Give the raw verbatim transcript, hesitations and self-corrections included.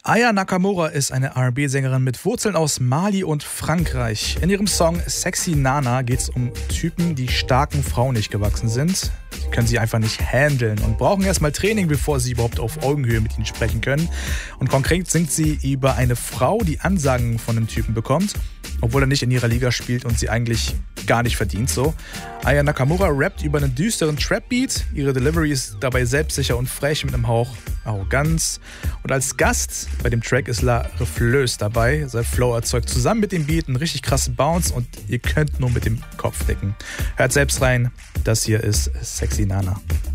Aya Nakamura ist eine R and B-Sängerin mit Wurzeln aus Mali und Frankreich. In ihrem Song Sexy Nana geht es um Typen, die starken Frauen nicht gewachsen sind. Sie können sie einfach nicht handeln und brauchen erstmal Training, bevor sie überhaupt auf Augenhöhe mit ihnen sprechen können. Und konkret singt sie über eine Frau, die Ansagen von einem Typen bekommt, obwohl er nicht in ihrer Liga spielt und sie eigentlich gar nicht verdient so. Aya Nakamura rappt über einen düsteren Trap-Beat. Ihre Delivery ist dabei selbstsicher und frech mit einem Hauch Arroganz. Und als Gast bei dem Track ist La Refleuse dabei. Sein Flow erzeugt zusammen mit dem Beat einen richtig krassen Bounce und ihr könnt nur mit dem Kopf nicken. Hört selbst rein. Das hier ist Sexy Nana.